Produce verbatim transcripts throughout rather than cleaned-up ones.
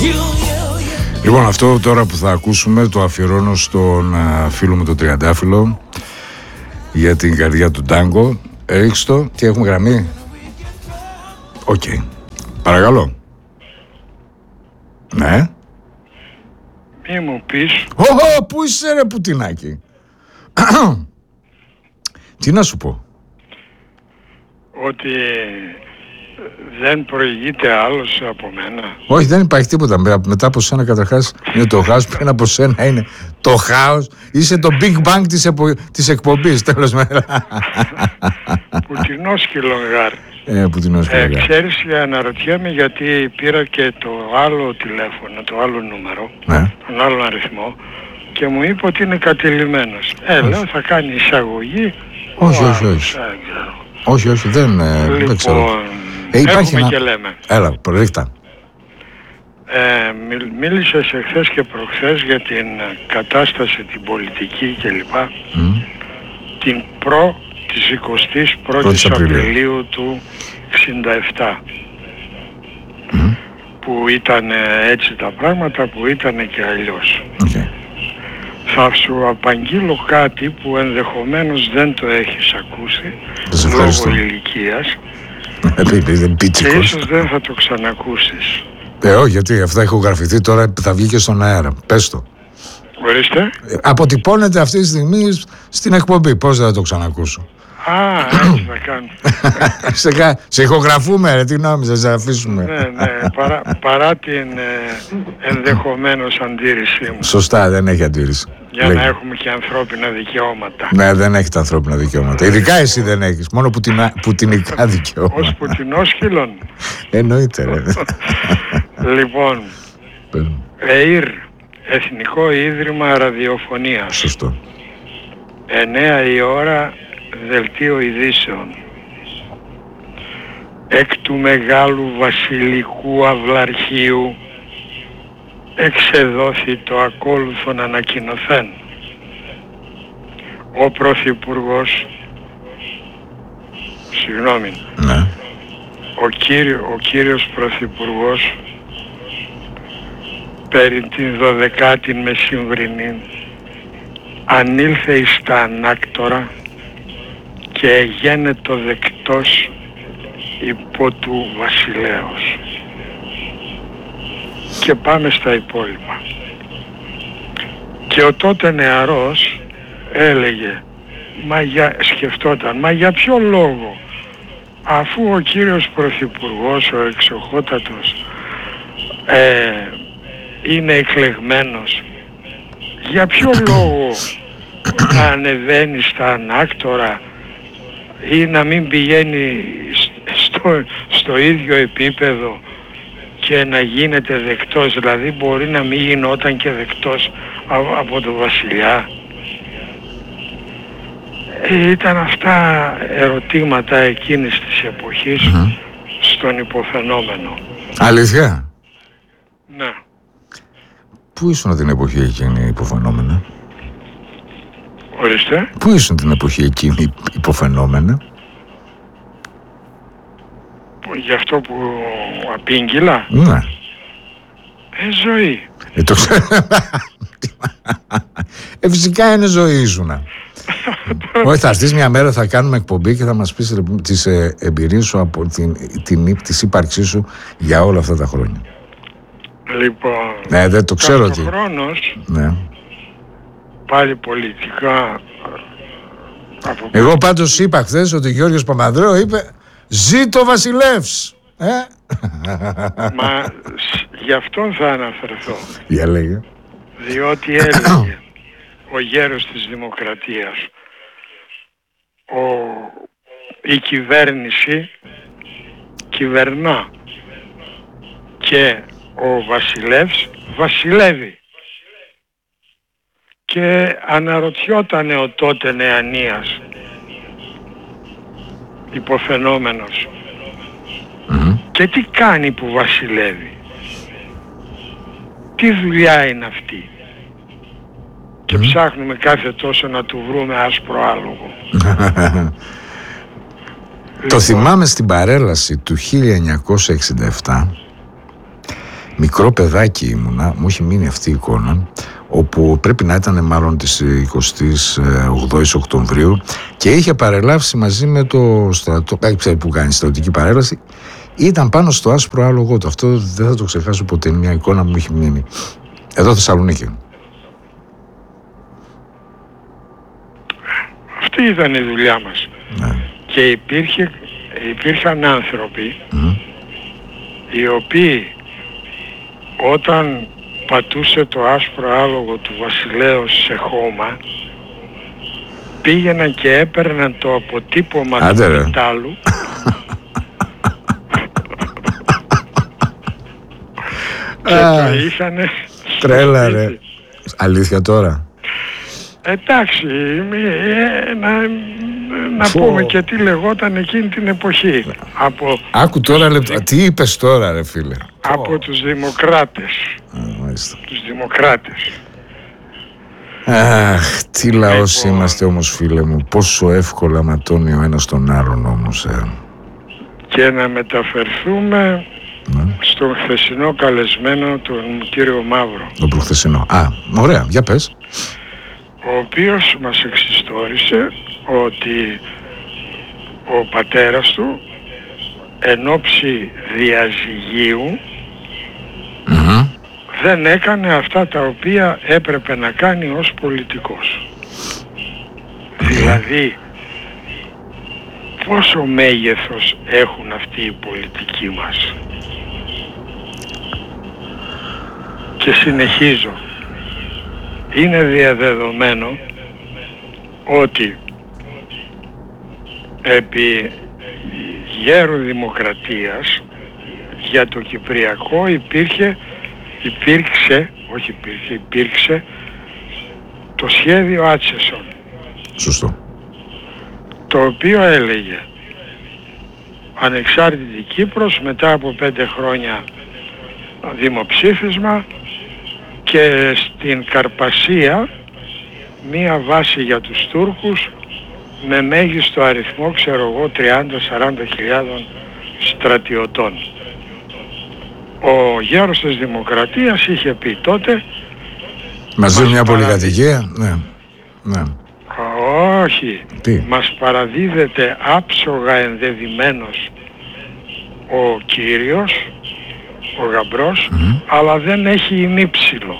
Λοιπόν, αυτό τώρα που θα ακούσουμε το αφιερώνω στον α, φίλο μου τον Τριαντάφυλλο για την καρδιά του Ντάγκο. Ρίξτε το, τι έχουμε γραμμή. Οκ. Okay. Παρακαλώ. Ναι. Μη μου πεις. Ω, πού είσαι ρε Πουτινάκη. Τι να σου πω. Ότι δεν προηγείται άλλος από μένα. Όχι, δεν υπάρχει τίποτα. Μετά από σένα καταρχάς είναι το χάος. Πριν από σένα είναι το χάος. Είσαι το Big Bang της, επο... της εκπομπής, τέλος μέρα. Πουτινός κιλογάρ. Ε, πουτινός κιλογάρ. Ε, ξέρεις, αναρωτιέμαι γιατί πήρα και το άλλο τηλέφωνο, το άλλο νούμερο, ναι. τον άλλο αριθμό και μου είπε ότι είναι κατηλημένος. Ε, λέω, θα κάνει εισαγωγή. Όχι, όχι, όχι. Όχι, όχι, δεν, λοιπόν, δεν ξέρω. Ε, υπάρχει ένα... και λέμε. Έλα, προρίχτα. Ε, μίλησες εχθές και προχθές για την κατάσταση, την πολιτική κλπ. Mm. Την προ της εικοστής πρώτης Απριλίου του εξήντα επτά. Mm. Που ήταν έτσι τα πράγματα, που ήταν και αλλιώς. Okay. Θα σου απαγγείλω κάτι που ενδεχομένως δεν το έχεις ακούσει λόγω ηλικίας και ίσως δεν θα το ξανακούσεις. Ε, όχι, γιατί αυτά έχω γραφηθεί τώρα, θα βγει και στον αέρα. Πες το. Ορίστε. Ε, αποτυπώνεται αυτή τη στιγμή στην εκπομπή. Πώς δεν θα το ξανακούσω. Α, έτσι θα κάνω. σε, σε ηχογραφούμε, ρε, τι νόμιζα, σε αφήσουμε. Ναι, ναι, παρά, παρά την ε, ενδεχομένως αντίρρησή μου. Σωστά, δεν έχει αντίρρηση. Για Λέγε. να έχουμε και ανθρώπινα δικαιώματα. Ναι, δεν έχει τα ανθρώπινα δικαιώματα. Ειδικά εσύ δεν έχεις, μόνο πουτινα, πουτινικά δικαιώματα. Ως πουτινόσκυλον. Εννοείται, ρε. Λοιπόν, ΕΙΡ, Εθνικό Ίδρυμα Ραδιοφωνίας. Σωστό. εννέα η ώρα, δελτίο ειδήσεων. Εκ του Μεγάλου Βασιλικού Αυλαρχείου εξεδόθη το ακόλουθον ανακοινωθέν. Ο Πρωθυπουργός, συγγνώμη, ναι. ο, κύριο, ο κύριος Πρωθυπουργός περί την δωδεκάτη μεσημβρινή ανήλθε εις τα ανάκτορα και εγένετο δεκτός υπό του βασιλέως. Και πάμε στα υπόλοιπα. Και ο τότε νεαρός έλεγε, μα για, σκεφτόταν, μα για ποιο λόγο, αφού ο κύριος Πρωθυπουργός, ο εξοχότατος, ε, είναι εκλεγμένος, για ποιο λόγο να ανεβαίνει στα ανάκτορα ή να μην πηγαίνει στο, στο ίδιο επίπεδο και να γίνεται δεκτός, δηλαδή μπορεί να μην γινόταν και δεκτός από τον βασιλιά. Ε, ήταν αυτά ερωτήματα εκείνης της εποχής mm-hmm. στον υποφαινόμενο. Αλήθεια? Ναι. Πού ήσουν την εποχή εκείνη υποφαινόμενα? Ορίστε. Πού ήσουν την εποχή εκείνη υποφαινόμενα? Για αυτό που απήγγειλα. Ναι. Ε, ζωή. Ε, το ξέρω. ε, φυσικά είναι ζωή ήσουνα. Όχι, θα έρθεις μια μέρα, θα κάνουμε εκπομπή και θα μας πεις τις ε, εμπειρίες σου από την, την, της ύπαρξής σου για όλα αυτά τα χρόνια. Λοιπόν, ναι, δεν το ξέρω τι. Χρόνος, ναι. Πάλι πολιτικά. Από... Εγώ πάντως είπα χθες ότι ο Γιώργος Παπανδρέου είπε «Ζήτω ο Βασιλεύς». Ε? Μα γι' αυτό θα αναφερθώ. Για λέγε. Διότι έλεγε ο γέρος της Δημοκρατίας, ο, η κυβέρνηση κυβερνά και ο βασιλεύς βασιλεύει. Και αναρωτιότανε ο τότε νεανίας υποφαινόμενος mm-hmm. και τι κάνει που βασιλεύει, τι δουλειά είναι αυτή, και mm-hmm. ψάχνουμε κάθε τόσο να του βρούμε άσπρο άλογο. Το θυμάμαι στην παρέλαση του χίλια εννιακόσια εξήντα επτά μικρό παιδάκι ήμουνα, μου έχει μείνει αυτή η εικόνα, όπου πρέπει να ήταν μάλλον της εικοστής ογδόης Οκτωβρίου και είχε παρελάβσει μαζί με το στρατό, κάτι ξέρει που κάνει στρατιωτική παρέλαση, ήταν πάνω στο άσπρο άλογο του. Αυτό δεν θα το ξεχάσω ποτέ, μια εικόνα που μου έχει μείνει. Εδώ Θεσσαλονίκη. Αυτή ήταν η δουλειά μας. Ναι. Και υπήρχε, υπήρχαν άνθρωποι Mm. οι οποίοι όταν πατούσε το άσπρο άλογο του βασιλέως σε χώμα, πήγαιναν και έπαιρναν το αποτύπωμα Άντε, του ρε. μετάλλου και το είχανε στο Τρέλα σπίτι. ρε. Αλήθεια τώρα. Εντάξει, μη- να, να Φω. πούμε και τι λεγόταν εκείνη την εποχή από, Άκου τώρα λεπτά. Τι είπες τώρα ρε φίλε. από τους δημοκράτες. Α, μάλιστα. Τους δημοκράτες. Αχ, τι λαός Λοιπόν. είμαστε όμως φίλε μου. Πόσο εύκολα ματώνει ο ένας τον άλλον όμως. Ε. Και να μεταφερθούμε Ναι. στον χθεσινό καλεσμένο, τον κύριο Μαύρο, Το προχθεσινό. Α, ωραία, για πες. ο οποίος μας εξιστόρισε ότι ο πατέρας του εν ώψη διαζυγίου Μμμ. δεν έκανε αυτά τα οποία έπρεπε να κάνει ως πολιτικός. Δηλαδή, πόσο μέγεθος έχουν αυτοί οι πολιτικοί μας. Και συνεχίζω. Είναι διαδεδομένο ότι επί γέρου δημοκρατίας για το Κυπριακό υπήρχε, υπήρξε, όχι υπήρχε, υπήρξε το σχέδιο Άτσεσον, Σωστό. το οποίο έλεγε ανεξάρτητη Κύπρος μετά από πέντε χρόνια δημοψήφισμα και στην Καρπασία μία βάση για τους Τούρκους με μέγιστο αριθμό, ξέρω εγώ, τριάντα με σαράντα χιλιάδων στρατιωτών. Ο γέρος της Δημοκρατίας είχε πει τότε, Μας δίνουν Μας μια παρα- πολυκατοικία. Ναι. Ναι. όχι, Τι. μας παραδίδεται άψογα ενδεδειμένος ο Κύριος, ο Γαμπρός, Μμμ. αλλά δεν έχει ημίψιλο.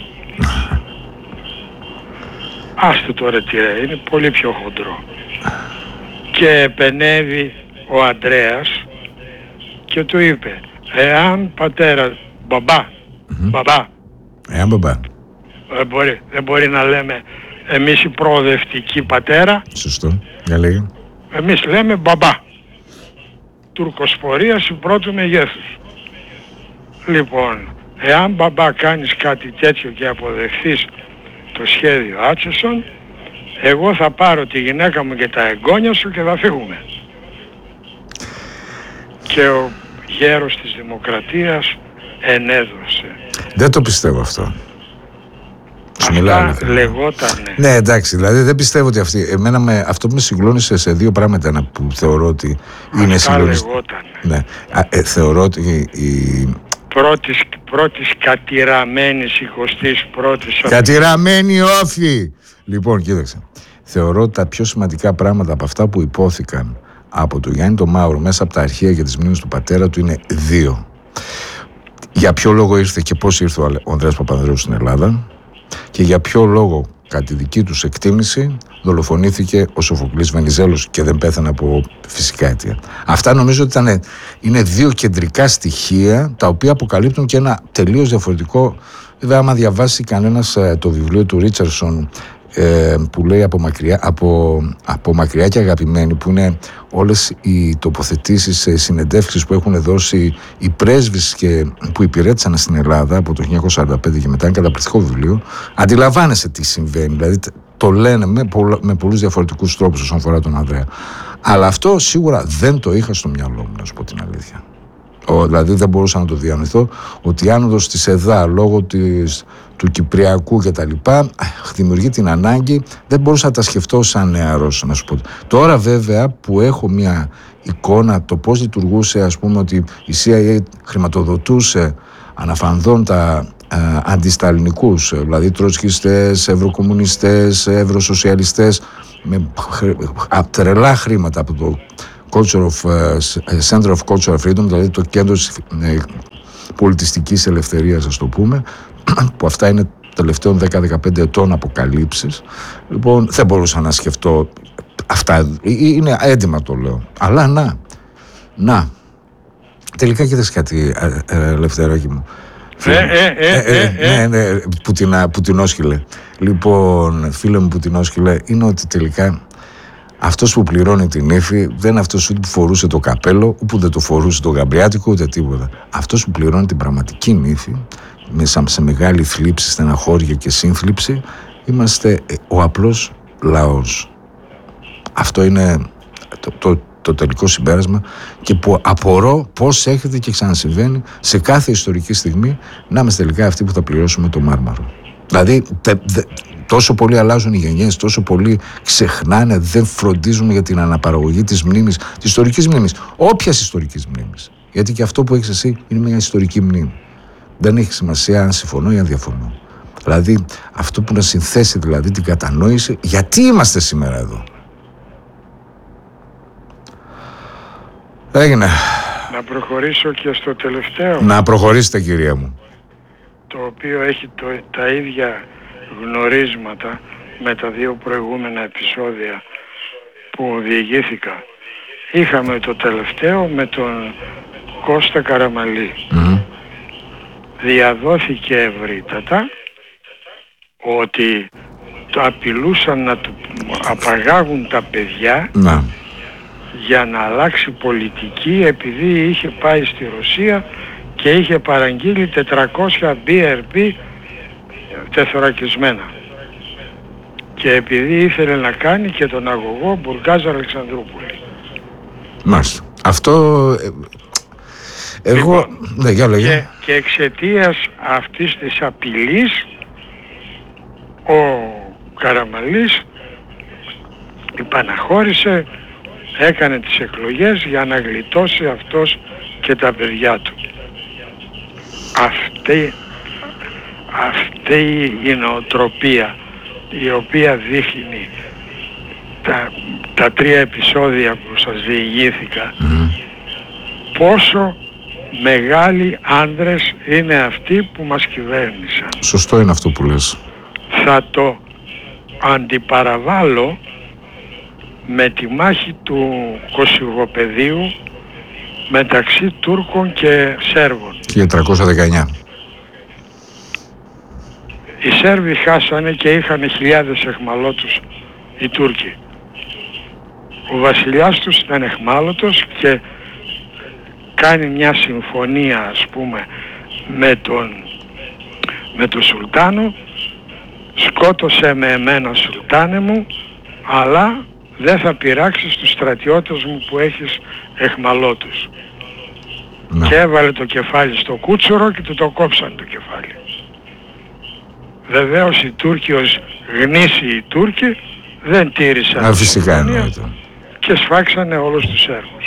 Άστε τώρα τι ρε, είναι πολύ πιο χοντρό. Και επενέβη ο Ανδρέας και του είπε, εάν πατέρα, μπαμπά, μπαμπά, Ε, μπαμπά. δεν μπορεί, δεν μπορεί να λέμε εμείς οι προοδευτικοί πατέρα, Σωστό. Για λέγε. εμείς λέμε μπαμπά. Τουρκοσπορίας του πρώτου μεγέθους. Λοιπόν, εάν μπαμπά κάνεις κάτι τέτοιο και αποδεχθείς το σχέδιο Άτσεσον, εγώ θα πάρω τη γυναίκα μου και τα εγγόνια σου και θα φύγουμε. Και ο γέρος της Δημοκρατίας ενέδωσε. Δεν το πιστεύω αυτό. Σου μιλάω Αυτά αλήθεια. λεγότανε. Ναι, εντάξει, δηλαδή δεν πιστεύω ότι αυτή. Εμένα με, αυτό που με συγκλώνησε σε δύο πράγματα ένα που θεωρώ ότι είναι Αυτά συγκλονιστικό. λεγότανε. Ναι. Α, ε, θεωρώ ότι η, η Πρώτης, πρώτης κατηραμένης εικοστής πρώτης κατηραμένη όφη. Λοιπόν, κοίταξε. Θεωρώ ότι τα πιο σημαντικά πράγματα από αυτά που υπόθηκαν από τον Γιάννη τον Μαύρο μέσα από τα αρχεία και τις μνήμες του πατέρα του είναι δύο. Για ποιο λόγο ήρθε και πώς ήρθε ο Αλε- ο Ανδρέας Παπανδρέου στην Ελλάδα και για ποιο λόγο, κατά τη δική τους εκτίμηση, δολοφονήθηκε ο Σοφοκλής Βενιζέλος και δεν πέθανε από φυσικά αίτια. Αυτά νομίζω ότι ήταν, είναι δύο κεντρικά στοιχεία τα οποία αποκαλύπτουν και ένα τελείως διαφορετικό. Βέβαια, άμα διαβάσει κανένας ε, το βιβλίο του Ρίτσαρσον ε, που λέει από μακριά, από, από μακριά και αγαπημένοι, που είναι όλες οι τοποθετήσεις, ε, συνεντεύξεις που έχουν δώσει οι πρέσβεις και, που υπηρέτησαν στην Ελλάδα από το χίλια εννιακόσια σαράντα πέντε και μετά, είναι καταπληκτικό βιβλίο, αντιλαμβάνεσαι τι συμβαίνει, δηλαδή το λένε με, πολλα, με πολλούς διαφορετικούς τρόπους όσον αφορά τον Ανδρέα. Αλλά αυτό σίγουρα δεν το είχα στο μυαλό μου, να σου πω την αλήθεια. Ο, δηλαδή δεν μπορούσα να το διανοηθώ ότι η άνοδος της ΕΔΑ λόγω της, του Κυπριακού και τα λοιπά δημιουργεί την ανάγκη, δεν μπορούσα να τα σκεφτώ σαν νεαρός, να σου πω. Τώρα βέβαια που έχω μια εικόνα το πώς λειτουργούσε, ας πούμε, ότι η σι άι έι χρηματοδοτούσε αναφανδών τα ε, αντισταλινικούς, δηλαδή τροτσκιστές, ευρωκομμουνιστές, ευρωσοσιαλιστές, με τρελά χρήματα από το Culture of, Center of Cultural Freedom, δηλαδή το κέντρο της πολιτιστικής ελευθερίας, ας το πούμε, που αυτά είναι τελευταίων δέκα με δεκαπέντε ετών αποκαλύψεις. Λοιπόν, δεν μπορούσα να σκεφτώ αυτά, είναι έντιμα το λέω, αλλά να, να τελικά κοίτας κάτι, Ελευθεράκη μου. Ναι, ναι, Πουτινόσκυλε. Λοιπόν, φίλε μου Πουτινόσκυλε, είναι ότι τελικά αυτός που πληρώνει την ύφη δεν είναι αυτός ούτε που φορούσε το καπέλο, ούτε το φορούσε το γαμπριάτικο, ούτε τίποτα. Αυτός που πληρώνει την πραγματική νύφη, μέσα σε μεγάλη θλίψη, στεναχώρια και σύνθλιψη, είμαστε ο απλός λαός. Αυτό είναι το, το, το τελικό συμπέρασμα, και που απορώ πώς έχετε και ξανασυμβαίνει σε κάθε ιστορική στιγμή να είμαστε τελικά αυτοί που θα πληρώσουμε το μάρμαρο. Δηλαδή τε, δε, τόσο πολύ αλλάζουν οι γενιές, τόσο πολύ ξεχνάνε, δεν φροντίζουν για την αναπαραγωγή της μνήμης, της ιστορικής μνήμης, όποιας ιστορικής μνήμης. Γιατί και αυτό που έχεις εσύ είναι μια ιστορική μνήμη. Δεν έχει σημασία αν συμφωνώ ή αν διαφωνώ. Δηλαδή αυτό που να συνθέσει δηλαδή την κατανόηση γιατί είμαστε σήμερα εδώ. Έγινε. Να προχωρήσω και στο τελευταίο. Να προχωρήσετε, κυρία μου. Το οποίο έχει το, τα ίδια γνωρίσματα με τα δύο προηγούμενα επεισόδια που διηγήθηκα. Είχαμε το τελευταίο με τον Κώστα Καραμαλή. Mm-hmm. Διαδόθηκε ευρύτατα ότι το απειλούσαν να του απαγάγουν τα παιδιά mm-hmm. για να αλλάξει πολιτική, επειδή είχε πάει στη Ρωσία και είχε παραγγείλει τετρακόσια μπι αρ μπι τεθωρακισμένα, και επειδή ήθελε να κάνει και τον αγωγό Μπουργκάζ Αλεξανδρούπολη. Μάλιστα. Αυτό ε, εγώ λοιπόν, ναι, για λέγε. και, και εξαιτίας αυτής της απειλής ο Καραμαλής υπαναχώρησε, έκανε τις εκλογές για να γλιτώσει αυτός και τα παιδιά του. Αυτή, αυτή η νοοτροπία η οποία δείχνει τα, τα τρία επεισόδια που σας διηγήθηκα, mm. πόσο μεγάλοι άνδρες είναι αυτοί που μας κυβέρνησαν. Σωστό είναι αυτό που λες. Θα το αντιπαραβάλλω με τη μάχη του Κωσυβοπεδίου μεταξύ Τούρκων και Σέρβων. χίλια τριακόσια δεκαεννιά. Οι Σέρβοι χάσανε και είχαν χιλιάδες εχμαλώτους οι Τούρκοι. Ο βασιλιάς τους ήταν εχμάλωτος και κάνει μια συμφωνία, ας πούμε, με τον, με τον Σουλτάνο. Σκότωσε με εμένα, Σουλτάνε μου, αλλά δεν θα πειράξεις τους στρατιώτες μου που έχεις εχμαλώτους. Ναι. Και έβαλε το κεφάλι στο κούτσουρο και του το κόψαν το κεφάλι. Βεβαίως οι Τούρκοι ως γνήσιοι Τούρκοι δεν τήρησαν τη συμφωνία και σφάξανε όλους τους Σέρβους.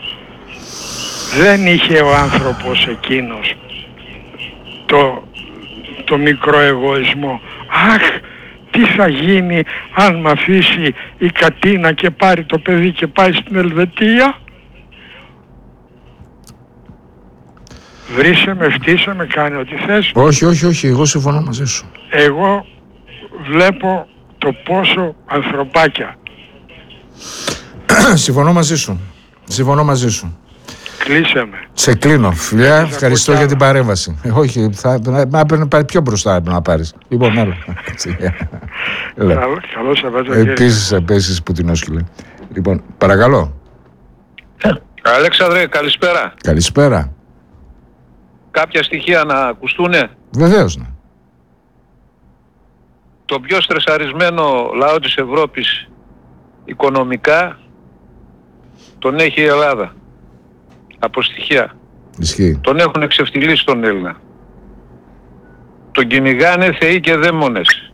Δεν είχε ο άνθρωπος εκείνος το, το μικρό εγωισμό. Αχ, τι θα γίνει αν μ' αφήσει η Κατίνα και πάρει το παιδί και πάει στην Ελβετία. Βρίσε με, φτύσε με, κάνει ό,τι θες. Όχι, όχι, όχι, εγώ συμφωνώ μαζί σου. Εγώ βλέπω το πόσο ανθρωπάκια. Συμφωνώ μαζί σου. Συμφωνώ μαζί σου. Κλείσε με. Σε κλείνω. Φιλιά, ευχαριστώ για την παρέμβαση. Ε, όχι, θα να πάρει πιο μπροστά να πάρεις. Λοιπόν, άλλο. Καλό Σαββατοκύριακο. Επίσης, επίσης Πουτινόσκυλε. Λοιπόν, παρακαλώ. Αλέξανδρε, καλησπέρα. Καλησπέρα. Κάποια στοιχεία να ακουστούνε. Βεβαίως, ναι. Το πιο στρεσαρισμένο λαό της Ευρώπης οικονομικά τον έχει η Ελλάδα. Από στοιχεία. Ισχύει. Τον έχουν εξευτυλίσει τον Έλληνα. Τον κυνηγάνε θεοί και δαίμονες.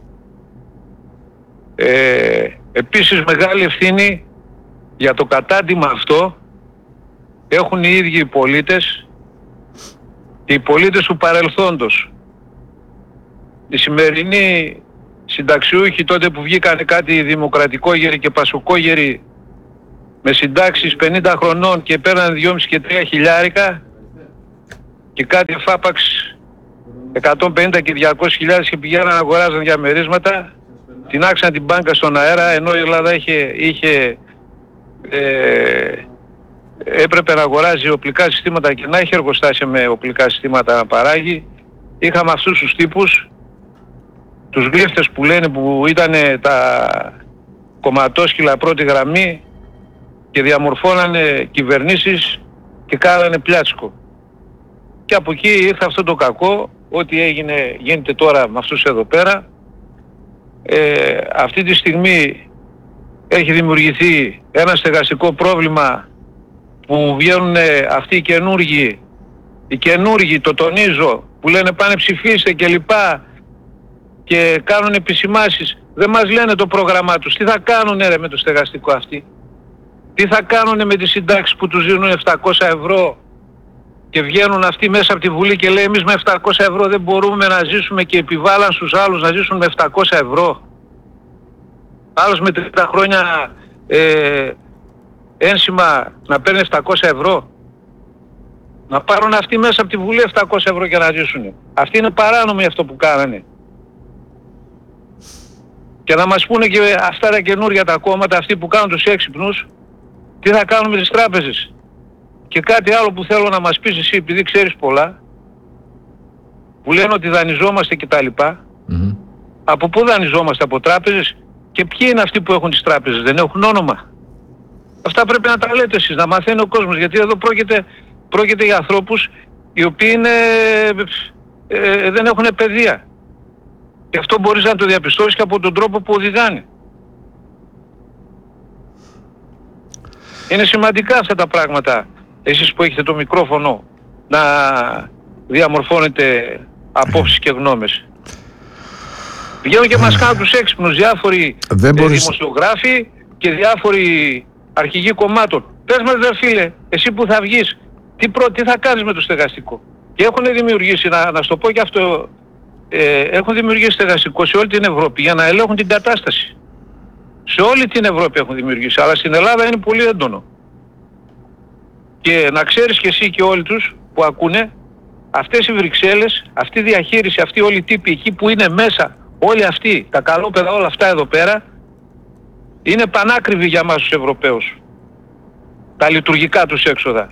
Ε, επίσης μεγάλη ευθύνη για το κατάντημα αυτό έχουν οι ίδιοι οι πολίτες, και οι πολίτες του παρελθόντος, οι σημερινοί συνταξιούχοι τότε που βγήκαν κάτι δημοκρατικόγεροι και πασοκόγεροι με συντάξεις πενήντα χρονών και παίρναν δυόμισι και τρία χιλιάρικα και κάτι εφάπαξ εκατόν πενήντα και διακόσιες χιλιάδες και πηγαίναν να αγοράζαν διαμερίσματα, τεινάξαν την μπάνκα στον αέρα, ενώ η Ελλάδα είχε, είχε ε, έπρεπε να αγοράζει οπλικά συστήματα και να έχει εργοστάσια με οπλικά συστήματα να παράγει. Είχαμε αυτούς τους τύπους, τους γλύφτες που λένε, που ήταν τα κομματόσκυλα πρώτη γραμμή και διαμορφώνανε κυβερνήσεις και κάνανε πλιάτσικο. Και από εκεί ήρθε αυτό το κακό, ό,τι έγινε, γίνεται τώρα με αυτούς εδώ πέρα. Ε, αυτή τη στιγμή έχει δημιουργηθεί ένα στεγαστικό πρόβλημα που βγαίνουν αυτοί οι καινούργοι, οι καινούργοι, το τονίζω, που λένε πάνε ψηφίστε και λοιπά και κάνουν επισημάσεις. Δεν μας λένε το πρόγραμμά τους. Τι θα κάνουνε ρε με το στεγαστικό αυτοί? Τι θα κάνουνε με τις συντάξεις που τους δίνουν επτακόσια ευρώ και βγαίνουν αυτοί μέσα από τη Βουλή και λέει εμείς με επτακόσια ευρώ δεν μπορούμε να ζήσουμε και επιβάλλαν στους άλλους να ζήσουν με επτακόσια ευρώ. Άλλος με τριάντα χρόνια ε, ένσημα να παίρνει επτακόσια ευρώ. Να πάρουν αυτοί μέσα από τη Βουλή επτακόσια ευρώ και να ζήσουν. Αυτοί είναι παράνομοι αυτό που κάνανε. Και να μας πούνε και αυτά τα καινούργια τα κόμματα, αυτοί που κάνουν τους έξυπνους, τι θα κάνουν με τις τράπεζες. Και κάτι άλλο που θέλω να μας πεις εσύ, επειδή ξέρεις πολλά, που λένε ότι δανειζόμαστε κτλ. Mm-hmm. Από πού δανειζόμαστε? Από τράπεζες? Και ποιοι είναι αυτοί που έχουν τις τράπεζες? Δεν έχουν όνομα? Αυτά πρέπει να τα λέτε εσείς, να μαθαίνει ο κόσμος, γιατί εδώ πρόκειται, πρόκειται για ανθρώπους οι οποίοι είναι, ε, δεν έχουν παιδεία. Και αυτό μπορείς να το διαπιστώσεις και από τον τρόπο που οδηγάνε. Είναι σημαντικά αυτά τα πράγματα, εσείς που έχετε το μικρόφωνο, να διαμορφώνετε απόψεις και γνώμες. Βγαίνουν και μας κάνουν τους έξυπνους διάφοροι ε, μπορείς... δημοσιογράφοι και διάφοροι αρχηγοί κομμάτων. Πες μας δε φίλε, εσύ που θα βγεις, τι, προ... τι θα κάνεις με το στεγαστικό? Και έχουν δημιουργήσει, να, να στο πω και αυτό, ε, έχουν δημιουργήσει στεγαστικό σε όλη την Ευρώπη για να ελέγχουν την κατάσταση. Σε όλη την Ευρώπη έχουν δημιουργήσει, αλλά στην Ελλάδα είναι πολύ έντονο. Και να ξέρεις και εσύ και όλοι τους που ακούνε, αυτές οι Βρυξέλλες, αυτή η διαχείριση, αυτοί όλοι οι τύποι εκεί που είναι μέσα, όλοι αυτοί, τα καλόπαιδα όλα αυτά εδώ πέρα, είναι πανάκριβοι για μας τους Ευρωπαίους. Τα λειτουργικά τους έξοδα.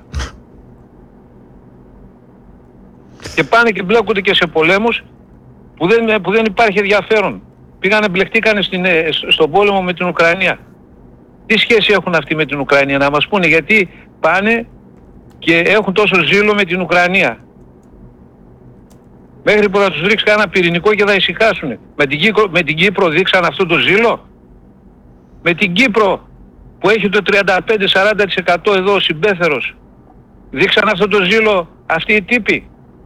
Και πάνε και μπλέκονται και σε πολέμους που δεν, που δεν υπάρχει ενδιαφέρον. Πήγανε, μπλεχτήκανε στην, στον πόλεμο με την Ουκρανία. Τι σχέση έχουν αυτοί με την Ουκρανία? Να μας πούνε γιατί πάνε και έχουν τόσο ζήλο με την Ουκρανία. Μέχρι που να τους ρίξει κανένα πυρηνικό και θα ησυχάσουν. Με την, Κύπρο, με την Κύπρο δείξαν αυτό το ζήλο? Με την Κύπρο που έχει το τριάντα πέντε με σαράντα τοις εκατό εδώ ο συμπέθερος, δείξαν αυτό το ζήλο αυτοί οι τύποι?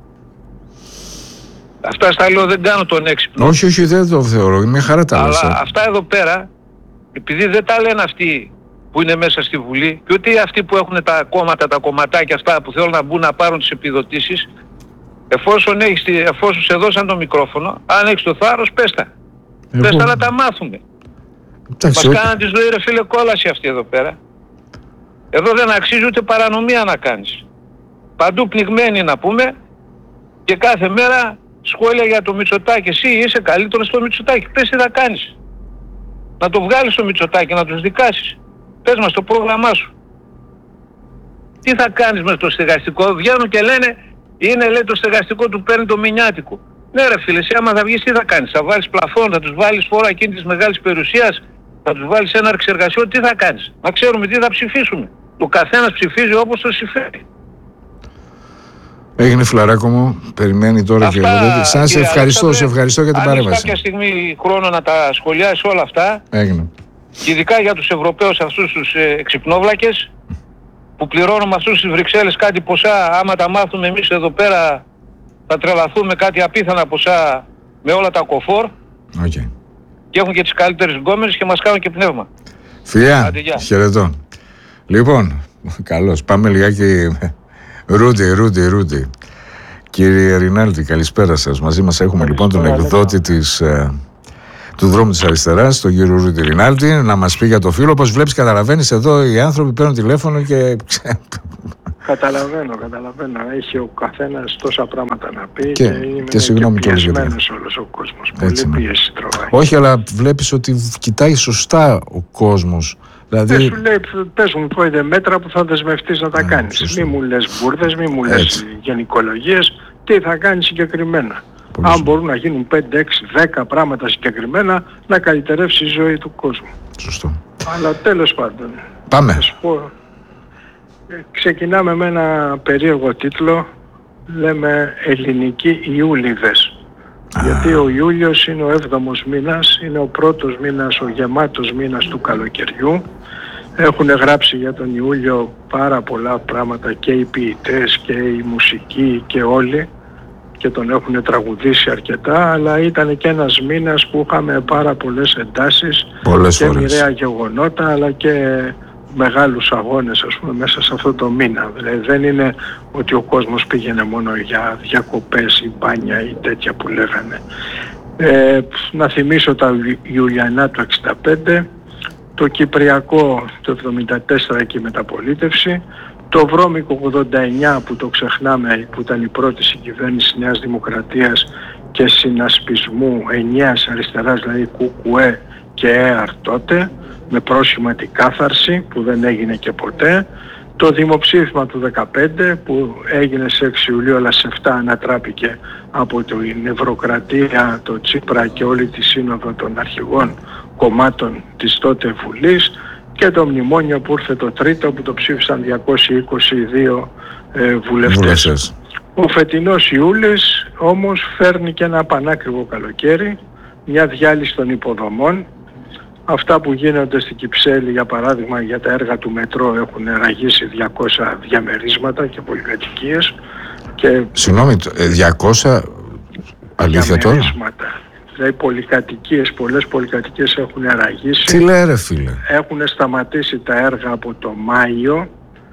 Αυτά στα λέω, δεν κάνω τον έξυπνο. Όχι, όχι, δεν το θεωρώ. Μια χαρά τα λες. Αλλά αυτά εδώ πέρα, επειδή δεν τα λένε αυτοί που είναι μέσα στη Βουλή και ούτε αυτοί που έχουν τα κόμματα, τα κομματάκια αυτά που θέλουν να μπουν να πάρουν τις επιδοτήσεις, εφόσον, έχεις, εφόσον σε δώσαν το μικρόφωνο, αν έχεις το θάρρος, πες τα. Εγώ... Πες τα να τα μάθουμε. Εντάξει, μας κάναν τη ζωή ρε φίλε κόλαση αυτοί εδώ πέρα. Εδώ δεν αξίζει ούτε παρανομία να κάνεις. Παντού πνιγμένοι να πούμε και κάθε μέρα σχόλια για το Μητσοτάκη. Εσύ είσαι καλύτερος στο Μητσοτάκη. Πες τι θα κάνεις. Να το βγάλεις στο Μητσοτάκη, να τους δικάσεις. Πες μας το πρόγραμμά σου. Τι θα κάνεις με το στεγαστικό? Βγαίνουν και λένε, είναι λέει το στεγαστικό του παίρνει το μηνιάτικο. Ναι ρε φίλε, εσύ άμα θα βγεις τι θα κάνεις? Θα βάλεις πλαφόν, θα τους βάλεις φόρο εκείνη της μεγάλης περιουσίας, θα τους βάλεις έναρξη εργασιών, τι θα κάνεις? Να ξέρουμε τι θα ψηφίσουμε. Ο καθένας ψηφίζει όπως το συμφέρει. Έγινε φιλαράκο μου, περιμένει τώρα αυτά, και σας σε ευχαριστώ, σε ευχαριστώ για την παρέμβαση. Αν κάποια στιγμή χρόνο να τα σχολιάσεις όλα αυτά, έγινε. Και ειδικά για τους Ευρωπαίους αυτούς τους ε, ξυπνόβλακες που πληρώνουμε αυτούς στις Βρυξέλλες κάτι ποσά, άμα τα μάθουμε εμείς εδώ πέρα θα τρελαθούμε, κάτι απίθανα ποσά με όλα τα κοφόρ. Okay. Και έχουν και τις καλύτερες γκόμενες και μας κάνουν και πνεύμα. Φιλιά, χαιρετώ. Λοιπόν, καλώς, πάμε λιγάκι. Ρούντι, Ρούντι, Ρούντι. Κύριε Ρινάλτη, καλησπέρα σας. Μαζί μας έχουμε λοιπόν τον εκδότη της, ε, του δρόμου της αριστεράς, τον κύριο Ρούτη Ρινάλτη, να μας πει για το φίλο. Όπως βλέπεις, καταλαβαίνεις, εδώ οι άνθρωποι παίρνουν τηλέφωνο και... Καταλαβαίνω, καταλαβαίνω. Έχει ο καθένας τόσα πράγματα να πει και, και είναι και, συγγνώμη και πιεσμένος όλος ο κόσμος. Έτσι, πολύ πίεση τραβάει. Όχι, αλλά βλέπεις ότι κοιτάει σωστά ο κόσμος. Δηλαδή... Δεν σου λέει, πες μου πέντε μέτρα που θα δεσμευτείς να τα yeah, κάνεις. Σωστό. Μη μου λες μπουρδες, μη μου λες γενικολογίες, τι θα κάνεις συγκεκριμένα. Πολύ Αν σωστό. μπορούν να γίνουν πέντε, έξι, δέκα πράγματα συγκεκριμένα, να καλυτερεύσει η ζωή του κόσμου. Σωστό. Αλλά τέλος πάντων. Πάμε. Πω, ξεκινάμε με ένα περίεργο τίτλο, λέμε ελληνικοί Ιούλιδες. Ah. Γιατί ο Ιούλιος είναι ο έβδομος μήνας, είναι ο πρώτος μήνας, ο γεμάτος μήνας του καλοκαιριού. Έχουν γράψει για τον Ιούλιο πάρα πολλά πράγματα και οι ποιητές και η μουσική και όλοι και τον έχουν τραγουδήσει αρκετά, αλλά ήταν και ένας μήνας που είχαμε πάρα πολλές εντάσεις πολλές και φορές. Μοιραία γεγονότα, αλλά και μεγάλους αγώνες, ας πούμε, μέσα σε αυτό το μήνα. Δηλαδή δεν είναι ότι ο κόσμος πήγαινε μόνο για διακοπές ή μπάνια ή τέτοια που λέγανε. Ε, να θυμίσω τα Ιουλιανά του εξήντα πέντε, το Κυπριακό το εβδομήντα τέσσερα και η μεταπολίτευση, το Βρώμικο ογδόντα εννιά που το ξεχνάμε, που ήταν η πρώτη συγκυβέρνηση Νέας Δημοκρατίας και συνασπισμού ενιαίας αριστεράς, δηλαδή ΚΚΕ και ΕΑΡ τότε, με πρόσημα την κάθαρση που δεν έγινε και ποτέ, το δημοψήφισμα του δεκαπέντε που έγινε σε έξι Ιουλίου αλλά σε επτά ανατράπηκε από την Ευρωκρατία, το Τσίπρα και όλη τη σύνοδο των αρχηγών κομμάτων της τότε Βουλής, και το μνημόνιο που ήρθε το τρίτο που το ψήφισαν διακόσιοι είκοσι δύο ε, βουλευτές. Βουλευτές. Ο φετινός Ιούλης όμως φέρνει και ένα πανάκριβο καλοκαίρι, μια διάλυση των υποδομών. Αυτά που γίνονται στην Κυψέλη, για παράδειγμα, για τα έργα του μετρό έχουν ραγίσει διακόσια διαμερίσματα και πολυκατοικίες. Και συγγνώμη, διακόσια αλήθεια τώρα? Δηλαδή πολυκατοικίες, πολλές πολυκατοικίες έχουν ραγίσει. Τι λέει ρε φίλε? Έχουν σταματήσει τα έργα από το Μάιο.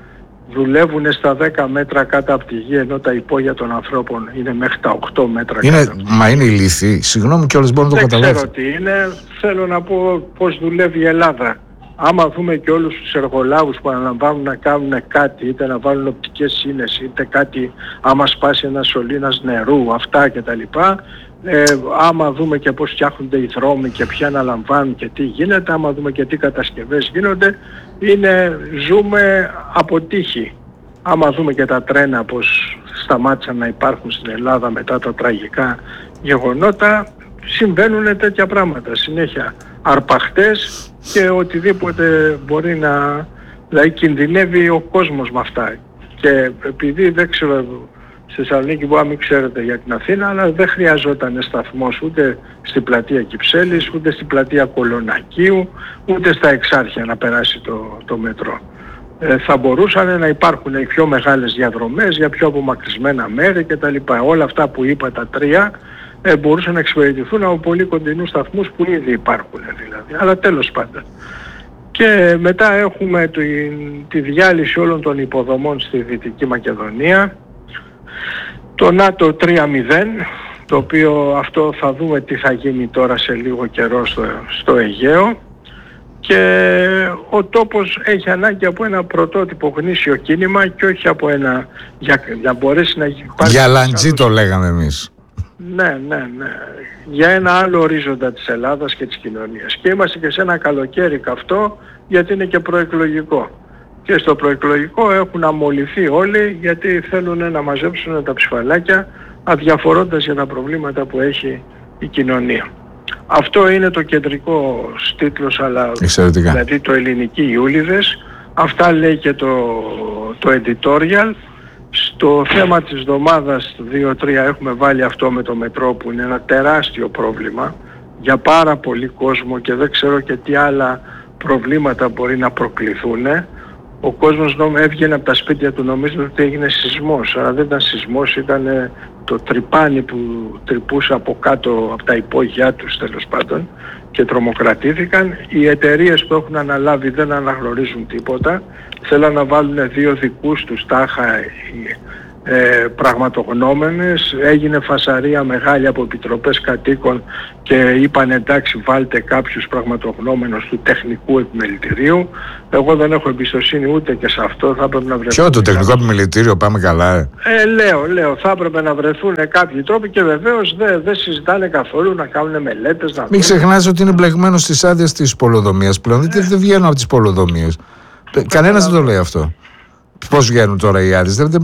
Δουλεύουν στα δέκα μέτρα κάτω από τη γη, ενώ τα υπόγεια των ανθρώπων είναι μέχρι τα οκτώ μέτρα είναι, κάτω. Μα είναι ηλίθιοι, συγγνώμη κιόλας, μπορώ να το καταλάβω. Δεν ξέρω τι είναι, θέλω να πω πώς δουλεύει η Ελλάδα. Άμα δούμε και όλους τους εργολάβους που αναλαμβάνουν να κάνουν κάτι, είτε να βάλουν οπτικές σύνες, είτε κάτι, άμα σπάσει ένας σωλήνας νερού, αυτά κτλ. Ε, άμα δούμε και πώς φτιάχνονται οι δρόμοι και ποια αναλαμβάνουν και τι γίνεται, άμα δούμε και τι κατασκευές γίνονται, είναι, ζούμε από τύχη. Άμα δούμε και τα τρένα πως σταμάτησαν να υπάρχουν στην Ελλάδα μετά τα τραγικά γεγονότα, συμβαίνουν τέτοια πράγματα συνέχεια, αρπαχτές και οτιδήποτε μπορεί να, δηλαδή κινδυνεύει ο κόσμος με αυτά. Και επειδή δεν ξέρω, στη Θεσσαλονίκη μπορεί να μην ξέρετε για την Αθήνα, αλλά δεν χρειαζόταν σταθμός ούτε στην πλατεία Κυψέλης, ούτε στην πλατεία Κολονακίου, ούτε στα Εξάρχεια να περάσει το, το μετρό. Ε, θα μπορούσαν να υπάρχουν οι πιο μεγάλες διαδρομές για πιο απομακρυσμένα μέρη κτλ. Όλα αυτά που είπα τα τρία ε, μπορούσαν να εξυπηρετηθούν από πολύ κοντινούς σταθμούς που ήδη υπάρχουν δηλαδή. Αλλά τέλος πάντων. Και μετά έχουμε τη, τη διάλυση όλων των υποδομών στη Δυτική Μακεδονία. Το ΝΑΤΟ τρία μηδέν, το οποίο αυτό θα δούμε τι θα γίνει τώρα σε λίγο καιρό στο, στο Αιγαίο, και ο τόπος έχει ανάγκη από ένα πρωτότυπο γνήσιο κίνημα και όχι από ένα, για να μπορέσει να υπάρχει... Για λαντζί το λέγαμε εμείς. Ναι, ναι, ναι. Για ένα άλλο ορίζοντα της Ελλάδας και της κοινωνίας. Και είμαστε και σε ένα καλοκαίρι καυτό, γιατί είναι και προεκλογικό. Και στο προεκλογικό έχουν αμολυθεί όλοι γιατί θέλουν να μαζέψουν τα ψηφαλάκια αδιαφορώντας για τα προβλήματα που έχει η κοινωνία. Αυτό είναι το κεντρικό τίτλος, αλλά εξαιρετικά. Δηλαδή το ελληνικοί Ιούλιδες. Αυτά λέει και το, το editorial. Στο θέμα της εβδομάδας δύο τρία έχουμε βάλει αυτό με το μετρό που είναι ένα τεράστιο πρόβλημα για πάρα πολύ κόσμο και δεν ξέρω και τι άλλα προβλήματα μπορεί να προκληθούν. Ο κόσμος έβγαινε από τα σπίτια του νομίζοντας ότι έγινε σεισμός, αλλά δεν ήταν σεισμός, ήταν το τρυπάνι που τρυπούσε από κάτω από τα υπόγειά τους τέλος πάντων και τρομοκρατήθηκαν. Οι εταιρείες που έχουν αναλάβει δεν αναγνωρίζουν τίποτα, θέλουν να βάλουν δύο δικούς τους τάχα ε, πραγματογνώμενες. Έγινε φασαρία μεγάλη από επιτροπές κατοίκων και είπαν εντάξει βάλτε κάποιους πραγματογνώμενους του τεχνικού επιμελητηρίου. Εγώ δεν έχω εμπιστοσύνη ούτε και σε αυτό. Θα έπρεπε να βρεθούν. Ποιο το τεχνικό επιμελητήριο, πάμε καλά. Ε, ε λέω, λέω, θα έπρεπε να βρεθούν κάποιοι τρόποι και βεβαίως δεν δε συζητάνε καθόλου να κάνουν μελέτες. Να μην ξεχνάς ότι είναι μπλεγμένο στις άδειες της πολεοδομίας πλέον. Δεν, δεν βγαίνουν από τις πολεοδομίες. Κανένας δεν το λέει αυτό. Πώς βγαίνουν τώρα οι άδειες, ο,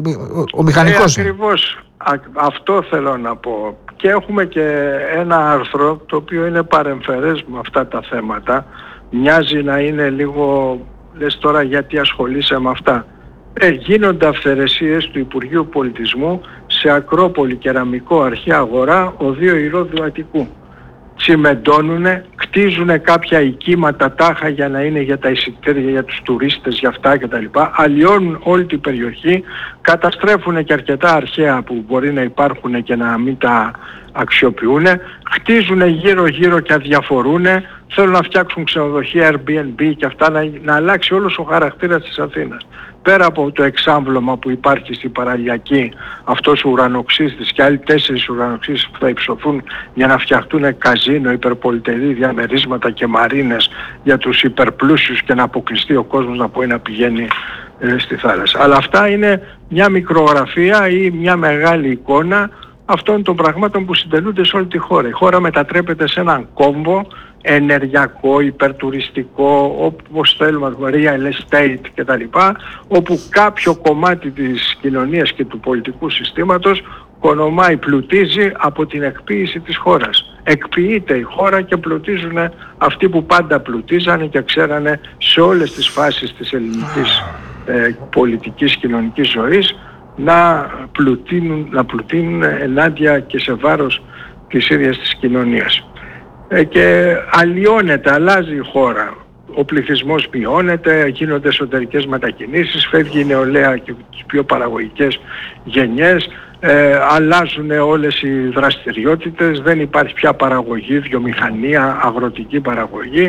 ο μηχανικός. Ε, ακριβώς α, αυτό θέλω να πω. Και έχουμε και ένα άρθρο το οποίο είναι παρεμφερές με αυτά τα θέματα. Μοιάζει να είναι λίγο, λες τώρα γιατί ασχολείσαι με αυτά. Ε, γίνονται αυθαιρεσίες του Υπουργείου Πολιτισμού σε Ακρόπολη Κεραμικό Αρχαία Αγορά Οδείο Ηρώδου Αττικού. Τσιμεντώνουνε, κτίζουνε κάποια οικίματα τάχα για να είναι για τα εισιτήρια, για τους τουρίστες, για αυτά κτλ. Αλλοιώνουν όλη την περιοχή, καταστρέφουν και αρκετά αρχαία που μπορεί να υπάρχουν και να μην τα αξιοποιούν, χτίζουν γύρω γύρω και αδιαφορούν, θέλουν να φτιάξουν ξενοδοχεία Airbnb και αυτά, να, να αλλάξει όλος ο χαρακτήρας της Αθήνας. Πέρα από το εξάμβλωμα που υπάρχει στην παραλιακή, αυτός ο ουρανοξύστης και άλλοι τέσσερις ουρανοξύστες που θα υψωθούν για να φτιαχτούν καζίνο, υπερπολιτελή, διαμερίσματα και μαρίνες για τους υπερπλούσιους και να αποκλειστεί ο κόσμος να μπορεί να πηγαίνει ε, στη θάλασσα. Αλλά αυτά είναι μια μικρογραφία ή μια μεγάλη εικόνα αυτών των πραγμάτων που συντελούνται σε όλη τη χώρα. Η χώρα μετατρέπεται σε έναν κόμβο ενεργειακό, υπερτουριστικό, όπως θέλουμε, real estate κτλ. Όπου κάποιο κομμάτι της κοινωνίας και του πολιτικού συστήματος κονομάει, πλουτίζει από την εκποίηση της χώρας. Εκποιείται η χώρα και πλουτίζουν αυτοί που πάντα πλουτίζανε και ξέρανε σε όλες τις φάσεις της ελληνικής ε, πολιτικής κοινωνικής ζωής να πλουτίνουν, να πλουτίνουν ενάντια και σε βάρος της ίδιας της κοινωνίας. Ε, και αλλοιώνεται, αλλάζει η χώρα. Ο πληθυσμός μειώνεται, γίνονται εσωτερικές μετακινήσεις, φεύγει η νεολαία και τις πιο παραγωγικές γενιές, ε, αλλάζουν όλες οι δραστηριότητες, δεν υπάρχει πια παραγωγή, βιομηχανία, αγροτική παραγωγή,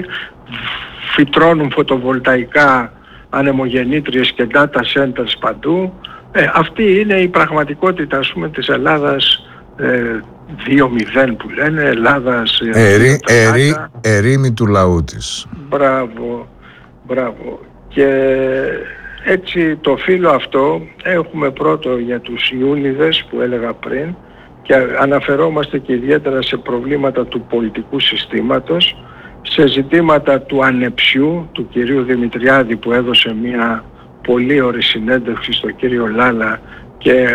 φυτρώνουν φωτοβολταϊκά ανεμογεννήτριες και data centers παντού. Ε, αυτή είναι η πραγματικότητα, ας πούμε, της Ελλάδας ε, δύο μηδέν που λένε, Ελλάδας ερή, ερή, ερήμη του λαού της. Μπράβο, μπράβο. Και έτσι το φύλλο αυτό έχουμε πρώτο για τους Ιούνιδες που έλεγα πριν και αναφερόμαστε και ιδιαίτερα σε προβλήματα του πολιτικού συστήματος, σε ζητήματα του ανεψιού του κυρίου Δημητριάδη που έδωσε μια πολύ ωραία συνέντευξη στον κύριο Λάλα και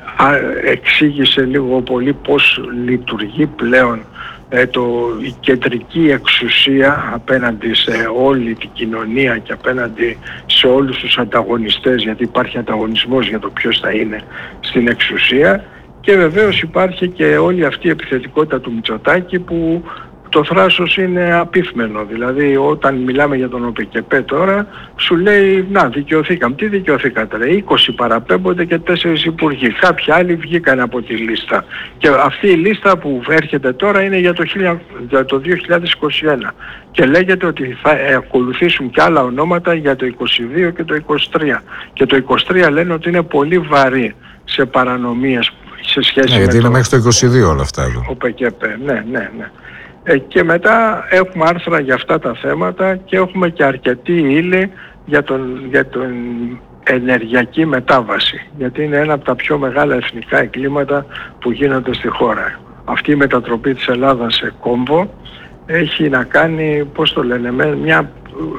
εξήγησε λίγο πολύ πώς λειτουργεί πλέον ε, το, η κεντρική εξουσία απέναντι σε όλη την κοινωνία και απέναντι σε όλους τους ανταγωνιστές, γιατί υπάρχει ανταγωνισμός για το ποιος θα είναι στην εξουσία, και βεβαίως υπάρχει και όλη αυτή η επιθετικότητα του Μητσοτάκη που το θράσος είναι απίθμενο. Δηλαδή όταν μιλάμε για τον ΟΠΚΠ τώρα σου λέει να δικαιωθήκαμε. Τι δικαιωθήκατε ρε? είκοσι παραπέμπονται και τέσσερις υπουργοί. Κάποιοι άλλοι βγήκαν από τη λίστα. Και αυτή η λίστα που έρχεται τώρα είναι για το, για το δύο χιλιάδες είκοσι ένα. Και λέγεται ότι θα ακολουθήσουν και άλλα ονόματα για το είκοσι δύο και το είκοσι τρία. Και το είκοσι τρία λένε ότι είναι πολύ βαρύ σε παρανομίες σε σχέση ναι, με γιατί το... είναι μέχρι το είκοσι δύο όλα αυτά εδώ. Ο ΠΚΠ, ναι, ναι, ναι. Ε, και μετά έχουμε άρθρα για αυτά τα θέματα και έχουμε και αρκετή ύλη για τον, για τον ενεργειακή μετάβαση, γιατί είναι ένα από τα πιο μεγάλα εθνικά εγκλήματα που γίνονται στη χώρα. Αυτή η μετατροπή της Ελλάδας σε κόμβο έχει να κάνει, πώς το λένε, με μια,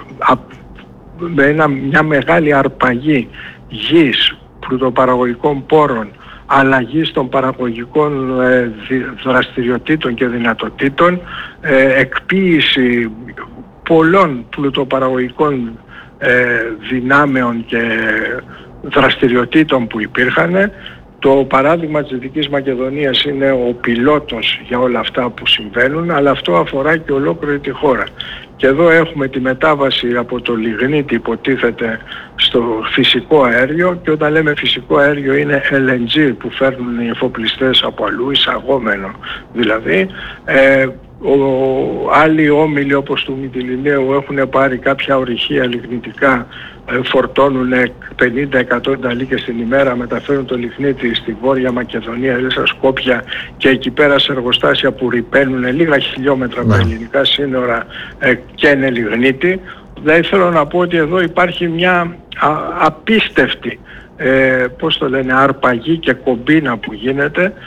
με ένα, μια μεγάλη αρπαγή γης, πλουτοπαραγωγικών πόρων, αλλαγής των παραγωγικών ε, δραστηριοτήτων και δυνατοτήτων, ε, εκποίηση πολλών πλουτοπαραγωγικών ε, δυνάμεων και δραστηριοτήτων που υπήρχαν. Το παράδειγμα της Δυτικής Μακεδονίας είναι ο πιλότος για όλα αυτά που συμβαίνουν, αλλά αυτό αφορά και ολόκληρη τη χώρα. Και εδώ έχουμε τη μετάβαση από το λιγνίτη υποτίθεται στο φυσικό αέριο, και όταν λέμε φυσικό αέριο είναι ελ εν τζι που φέρνουν οι εφοπλιστές από αλλού, εισαγόμενο δηλαδή, ε, Ο, άλλοι όμιλοι όπως του Μυτιληναίου έχουν πάρει κάποια ορυχεία λιγνητικά, ε, φορτώνουν πενήντα εκατό νταλίκες την ημέρα, μεταφέρουν το λιγνίτη στη Βόρεια Μακεδονία, στα Σκόπια, και εκεί πέρα σε εργοστάσια που ρυπαίνουν λίγα χιλιόμετρα από τα ελληνικά σύνορα ε, και είναι λιγνίτη. Δεν θέλω να πω ότι εδώ υπάρχει μια α, απίστευτη ε, πώς το λένε, αρπαγή και κομπίνα που γίνεται